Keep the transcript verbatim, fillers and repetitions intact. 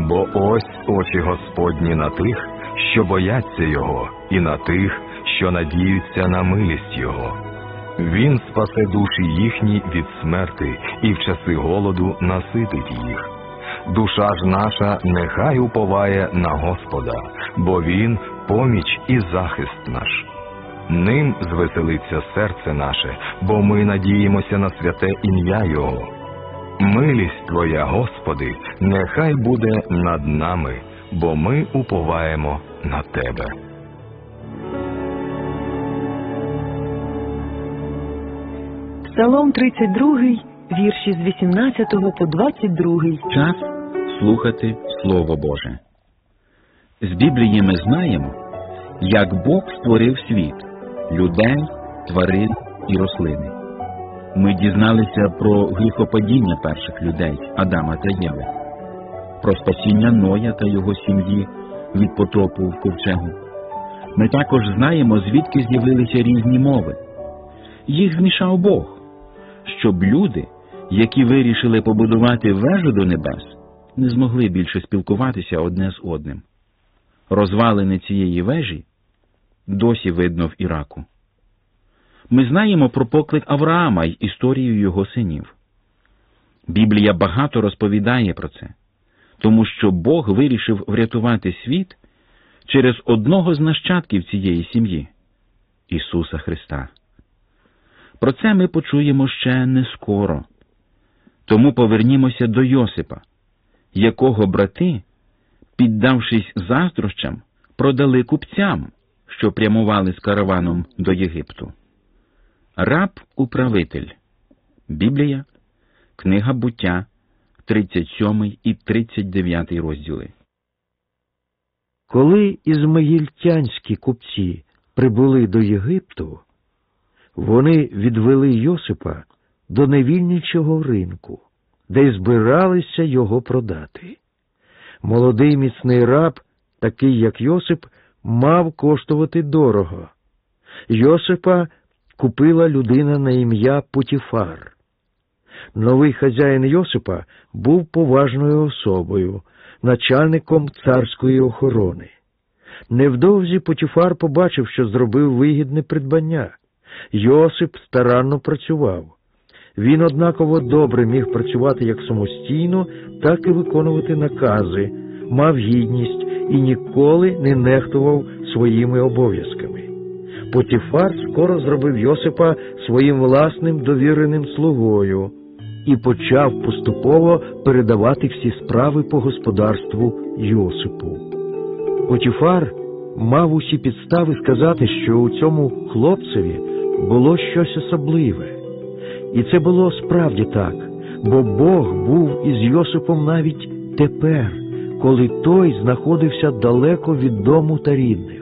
Бо ось очі Господні на тих, що бояться Його, і на тих, що надіються на милість Його. Він спасе душі їхні від смерти і в часи голоду наситить їх. Душа ж наша нехай уповає на Господа, бо Він поміч і захист наш. Ним звеселиться серце наше, бо ми надіємося на святе ім'я Його. Милість Твоя, Господи, нехай буде над нами, бо ми уповаємо на Тебе. Псалом тридцять другий, вірші з вісімнадцятого по двадцять другий. Час слухати Слово Боже. З Біблії ми знаємо, як Бог створив світ – людей, тварин і рослини. Ми дізналися про гріхопадіння перших людей – Адама та Єви, про спасіння Ноя та його сім'ї від потопу в ковчегу. Ми також знаємо, звідки з'явилися різні мови. Їх змішав Бог, щоб люди, які вирішили побудувати вежу до небес, не змогли більше спілкуватися одне з одним. Розвалини цієї вежі досі видно в Іраку. Ми знаємо про поклик Авраама й історію його синів. Біблія багато розповідає про це, тому що Бог вирішив врятувати світ через одного з нащадків цієї сім'ї – Ісуса Христа. Про це ми почуємо ще не скоро. Тому повернімося до Йосипа, якого брати, піддавшись заздрощам, продали купцям, що прямували з караваном до Єгипту. Раб-управитель. Біблія, книга Буття, тридцять сьомий і тридцять дев'ятий розділи. Коли ізмаїльтянські купці прибули до Єгипту, вони відвели Йосипа до невільничого ринку, де й збиралися його продати. Молодий міцний раб, такий як Йосип, мав коштувати дорого. Йосипа купила людина на ім'я Потіфар. Новий хазяїн Йосипа був поважною особою, начальником царської охорони. Невдовзі Потіфар побачив, що зробив вигідне придбання. Йосип старанно працював. Він однаково добре міг працювати як самостійно, так і виконувати накази, мав гідність і ніколи не нехтував своїми обов'язками. Потіфар скоро зробив Йосипа своїм власним довіреним слугою і почав поступово передавати всі справи по господарству Йосипу. Потіфар мав усі підстави сказати, що у цьому хлопцеві було щось особливе. І це було справді так, бо Бог був із Йосипом навіть тепер, коли той знаходився далеко від дому та рідних.